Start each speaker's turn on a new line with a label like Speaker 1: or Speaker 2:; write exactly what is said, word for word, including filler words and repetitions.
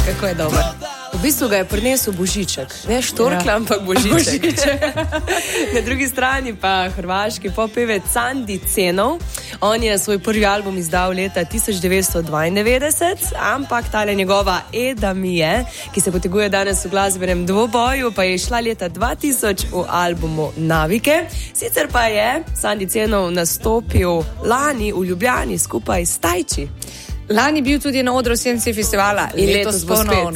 Speaker 1: kako je dober. V bistvu ga je prinesel Božiček. Ne štorkla, ja. ampak Božiček. Božiček. Na drugi strani pa hrvaški popevec Sandi Cenov. On je svoj prvi album izdal leta tisoč devetsto dvaindevetdeset, ampak tale njegova Eda mi je, ki se poteguje danes v glasbenem dvoboju, pa je išla leta dva tisoč v albumu Navike. Sicer pa je Sandi Cenov nastopil lani v Ljubljani skupaj s Tajči.
Speaker 2: Lani bil tudi na odru Senci festivala,
Speaker 1: in
Speaker 2: letos, letos ponovno.